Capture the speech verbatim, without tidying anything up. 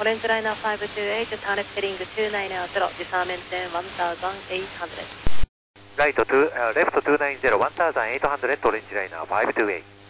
オレンジライナーファイブツーエイト、ターンレフトヘディングツーナインゼロ、時差メンテンワンターザンエイトハンドレッド。 ライト2、レフトにひゃくきゅうじゅう、ワンターザンエイトハンドレッド、オレンジライナーファイブツーエイト。